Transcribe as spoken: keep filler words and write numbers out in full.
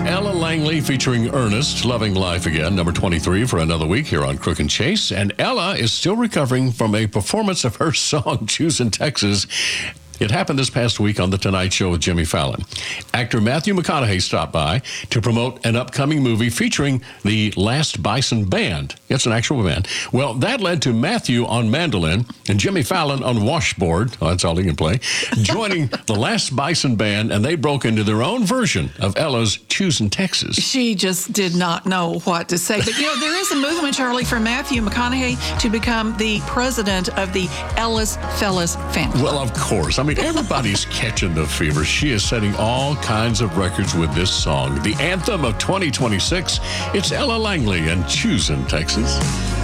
Ella Langley featuring Ernest, Loving Life Again, number twenty-three for another week here on Crook and Chase. And Ella is still recovering from a performance of her song, Choosing Texas. It happened this past week on The Tonight Show with Jimmy Fallon. Actor Matthew McConaughey stopped by to promote an upcoming movie featuring the Last Bison Band. It's an actual band. Well, that led to Matthew on mandolin and Jimmy Fallon on washboard. Oh, that's all he can play. Joining the Last Bison Band, and they broke into their own version of Ella's Choosing Texas. She just did not know what to say. But, you know, there is a movement, Charlie, for Matthew McConaughey to become the president of the Ellis Fellas family. Well, of course. I mean, everybody's catching the fever. She is setting all kinds of records with this song. The anthem of twenty twenty-six. It's Ella Langley and Choosing Texas.